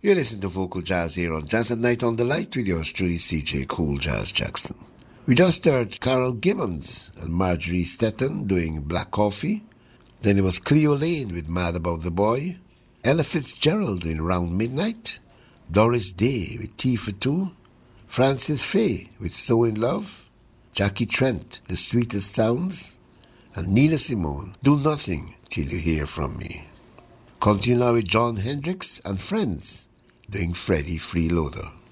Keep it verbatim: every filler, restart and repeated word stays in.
You listen to Vocal Jazz here on Jazz at Night on the Light with yours truly, C J Cool Jazz Jackson. We just heard Carol Gibbons and Marjorie Stetton doing Black Coffee. Then it was Cleo Lane with Mad About the Boy. Ella Fitzgerald doing Round Midnight. Doris Day with Tea for Two. Francis Faye with So in Love. Jackie Trent, The Sweetest Sounds. And Nina Simone, Do Nothing Till You Hear From Me. Continue now with John Hendricks and Friends doing Freddie Freeloader.